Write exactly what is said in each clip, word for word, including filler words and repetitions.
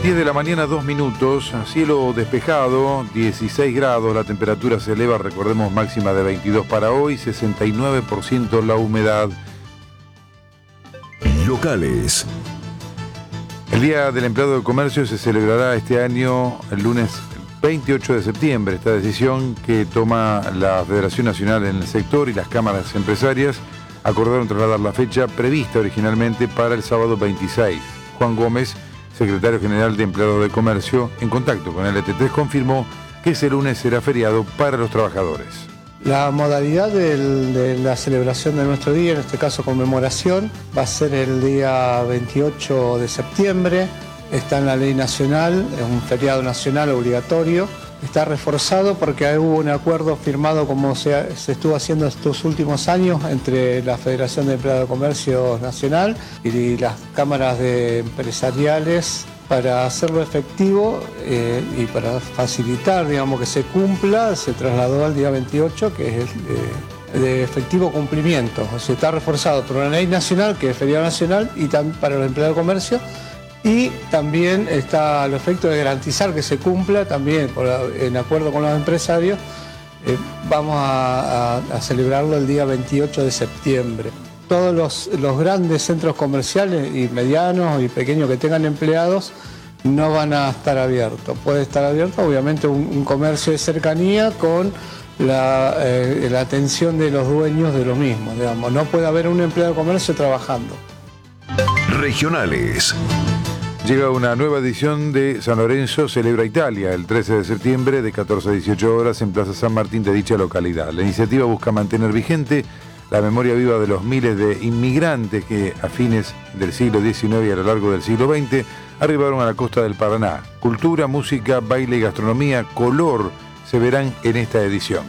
diez de la mañana, dos minutos, cielo despejado, dieciséis grados, la temperatura se eleva, recordemos máxima de veintidós para hoy, sesenta y nueve por ciento la humedad. Locales. El Día del Empleado de Comercio se celebrará este año el lunes veintiocho de septiembre. Esta decisión que toma la Federación Nacional en el sector y las cámaras empresarias acordaron trasladar la fecha prevista originalmente para el sábado veintiséis. Juan Gómez, secretario general de Empleados de Comercio, en contacto con L T tres, confirmó que ese lunes será feriado para los trabajadores. La modalidad del, de la celebración de nuestro día, en este caso conmemoración, va a ser el día veintiocho de septiembre. Está en la ley nacional, es un feriado nacional obligatorio. Está reforzado porque hubo un acuerdo firmado, como se, se estuvo haciendo estos últimos años, entre la Federación de Empleados de Comercio Nacional y las cámaras de empresariales para hacerlo efectivo eh, y para facilitar, digamos, que se cumpla. Se trasladó al día veintiocho, que es el, eh, de efectivo cumplimiento. O sea, está reforzado por una ley nacional, que es feriado nacional, y también para los empleados de comercio. Y también está al efecto de garantizar que se cumpla, también por, en acuerdo con los empresarios, eh, vamos a, a, a celebrarlo el día veintiocho de septiembre. Todos los, los grandes centros comerciales y medianos y pequeños que tengan empleados no van a estar abiertos. Puede estar abierto obviamente un, un comercio de cercanía con la, eh, la atención de los dueños de los mismos, digamos. No puede haber un empleado de comercio trabajando. Regionales. Llega una nueva edición de San Lorenzo Celebra Italia, el trece de septiembre de catorce a dieciocho horas en Plaza San Martín de dicha localidad. La iniciativa busca mantener vigente la memoria viva de los miles de inmigrantes que a fines del siglo diecinueve y a lo largo del siglo veinte arribaron a la costa del Paraná. Cultura, música, baile y gastronomía, color se verán en esta edición.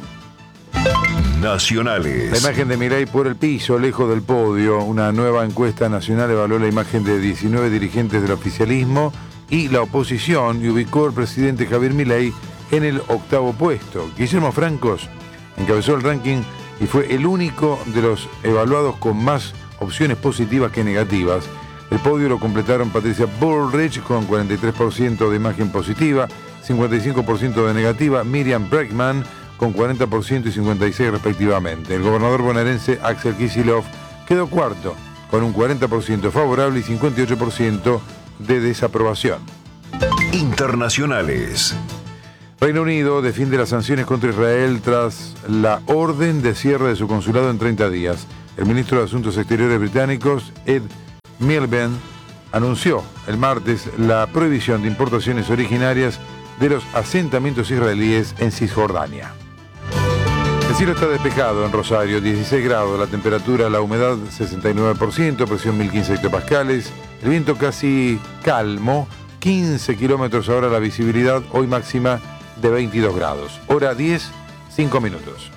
Nacionales. La imagen de Milei por el piso, lejos del podio. Una nueva encuesta nacional evaluó la imagen de diecinueve dirigentes del oficialismo y la oposición y ubicó al presidente Javier Milei en el octavo puesto. Guillermo Francos encabezó el ranking y fue el único de los evaluados con más opciones positivas que negativas. El podio lo completaron Patricia Bullrich con cuarenta y tres por ciento de imagen positiva, cincuenta y cinco por ciento de negativa, Miriam Bregman con cuarenta por ciento y cincuenta y seis por ciento respectivamente. El gobernador bonaerense Axel Kicillof quedó cuarto, con un cuarenta por ciento favorable y cincuenta y ocho por ciento de desaprobación. Internacionales. Reino Unido defiende las sanciones contra Israel tras la orden de cierre de su consulado en treinta días. El ministro de Asuntos Exteriores británicos, Ed Miliband, anunció el martes la prohibición de importaciones originarias de los asentamientos israelíes en Cisjordania. El cielo está despejado en Rosario, dieciséis grados, la temperatura, la humedad sesenta y nueve por ciento, presión mil quince hectopascales, el viento casi calmo, quince kilómetros ahora la visibilidad, hoy máxima de veintidós grados. Hora diez, cinco minutos.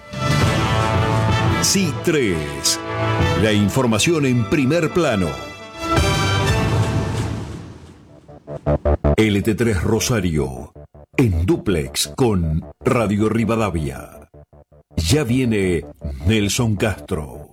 C I tres, la información en primer plano. L T tres Rosario, en dúplex con Radio Rivadavia. Ya viene Nelson Castro.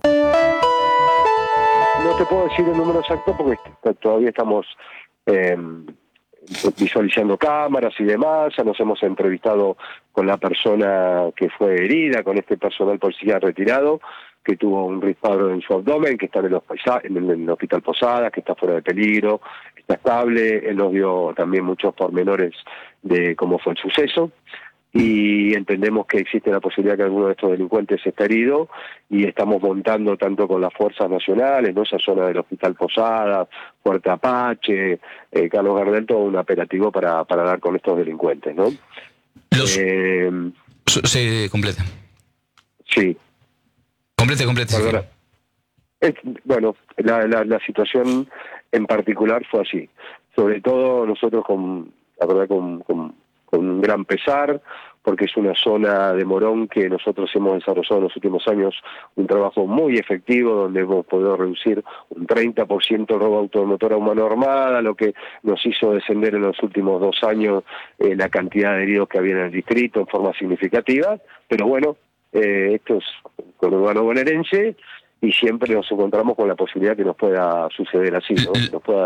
No te puedo decir el número exacto porque todavía estamos eh, visualizando cámaras y demás. Ya nos hemos entrevistado con la persona que fue herida, con este personal policial retirado, que tuvo un disparo en su abdomen, que está en el, en el hospital Posadas, que está fuera de peligro, está estable. Él nos dio también muchos pormenores de cómo fue el suceso. Y entendemos que existe la posibilidad que alguno de estos delincuentes esté herido y estamos montando tanto con las fuerzas nacionales, ¿no? Esa zona del Hospital Posadas, Fuerte Apache, eh, Carlos Gardel, todo un operativo para, para dar con estos delincuentes, ¿no? Los... Eh, Se completa. Sí. Complete, complete. Bueno, es, bueno la, la, la situación en particular fue así. Sobre todo nosotros con, la verdad, con... con con un gran pesar, porque es una zona de Morón que nosotros hemos desarrollado en los últimos años un trabajo muy efectivo, donde hemos podido reducir un treinta por ciento el robo automotor a mano armada, lo que nos hizo descender en los últimos dos años eh, la cantidad de heridos que había en el distrito en forma significativa, pero bueno, eh, esto es conurbano bonaerense y siempre nos encontramos con la posibilidad que nos pueda suceder así, ¿no? Que nos pueda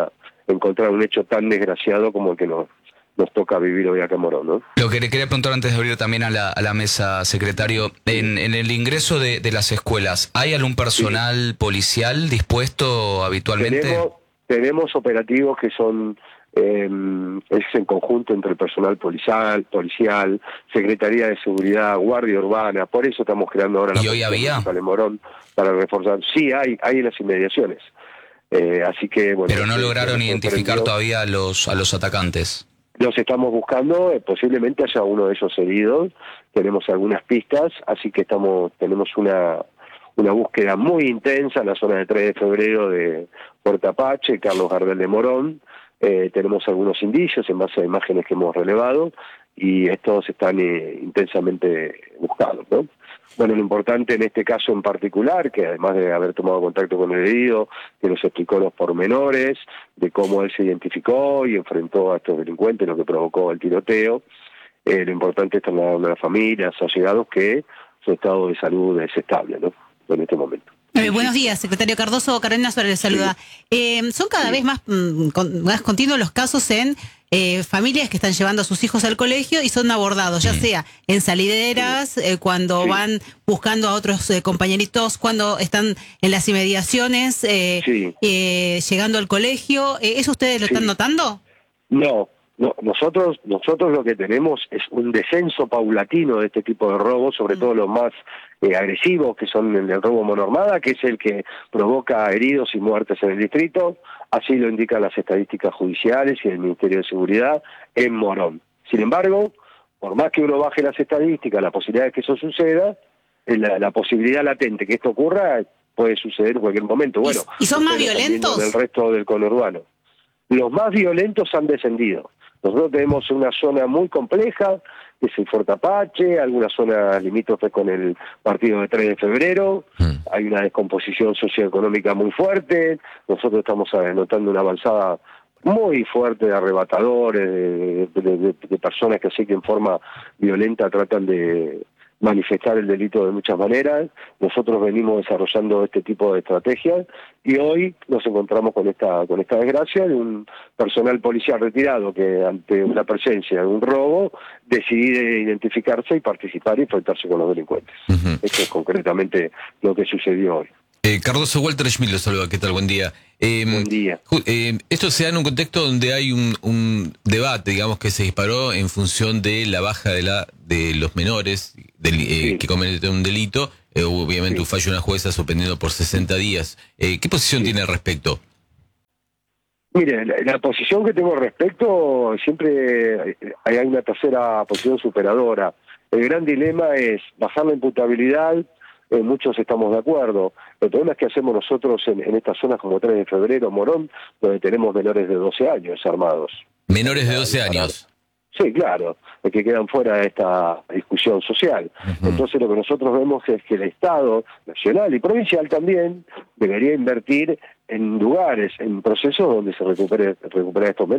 encontrar un hecho tan desgraciado como el que nos, nos toca vivir hoy acá en Morón, ¿no? Lo que le quería preguntar antes de abrir también a la, a la mesa, secretario, en, en el ingreso de, de las escuelas, ¿hay algún personal sí. policial dispuesto habitualmente? Tenemos, tenemos operativos que son, eh, es en conjunto entre el personal policial, policial, Secretaría de Seguridad, Guardia Urbana, por eso estamos creando ahora la ¿Y hoy había? de Morón para reforzar. Sí, hay, hay en las inmediaciones. Eh, así que, bueno, pero no lograron identificar todavía a los, a los atacantes. Los estamos buscando, eh, posiblemente haya uno de esos heridos, tenemos algunas pistas, así que estamos tenemos una una búsqueda muy intensa en la zona de tres de febrero de Puerto Apache, Carlos Gardel de Morón, eh, tenemos algunos indicios en base a imágenes que hemos relevado, y estos están eh, intensamente buscados, ¿no? Bueno, lo importante en este caso en particular, que además de haber tomado contacto con el herido, que nos explicó los pormenores de cómo él se identificó y enfrentó a estos delincuentes, lo que provocó el tiroteo, eh, lo importante es tener una familia, allegados, que su estado de salud es estable, ¿no? En este momento. Eh, buenos días, secretario Cardoso. Carolina Suárez le saluda. Sí. Eh, son cada sí. vez más, mm, con, más continuos los casos en eh, familias que están llevando a sus hijos al colegio y son abordados, ya sea en salideras, eh, cuando sí. van buscando a otros eh, compañeritos, cuando están en las inmediaciones, eh, sí. eh, llegando al colegio. Eh, ¿Eso ustedes lo sí. están notando? No. No, nosotros nosotros lo que tenemos es un descenso paulatino de este tipo de robos, sobre mm. todo los más eh, agresivos, que son el del robo monormada, que es el que provoca heridos y muertes en el distrito, así lo indican las estadísticas judiciales y el Ministerio de Seguridad en Morón. Sin embargo, por más que uno baje las estadísticas, la posibilidad de que eso suceda, la, la posibilidad latente que esto ocurra puede suceder en cualquier momento. Bueno, ¿y son más violentos? En el resto del conurbano. Los más violentos han descendido. Nosotros tenemos una zona muy compleja, que es el Puerto Apache, algunas zonas limítrofes con el partido de tres de febrero, mm. hay una descomposición socioeconómica muy fuerte, nosotros estamos notando una avanzada muy fuerte de arrebatadores, de, de, de, de personas que así que en forma violenta tratan de manifestar el delito de muchas maneras. Nosotros venimos desarrollando este tipo de estrategias y hoy nos encontramos con esta con esta desgracia de un personal policial retirado que ante una presencia de un robo decide identificarse y participar y enfrentarse con los delincuentes. Uh-huh. Esto es concretamente lo que sucedió hoy. Eh, Cardoso, Walter Schmidt lo saluda, ¿qué tal? Buen día. Eh, Buen día. Eh, esto se da en un contexto donde hay un, un debate, digamos, que se disparó en función de la baja de la de los menores del, eh, sí. que cometen un delito. Eh, obviamente sí. un fallo de una jueza suspendido por sesenta días. Eh, ¿Qué posición sí. tiene al respecto? Mire, la, la posición que tengo al respecto, siempre hay una tercera posición superadora. El gran dilema es bajar la imputabilidad. Eh, muchos estamos de acuerdo. El problema es que hacemos nosotros en, en estas zonas como tres de febrero, Morón, donde tenemos menores de doce años armados. ¿Menores de doce años? Sí, claro, que quedan fuera de esta discusión social. Uh-huh. Entonces lo que nosotros vemos es que el Estado nacional y provincial también debería invertir en lugares, en procesos donde se recupere, recupere estos menores.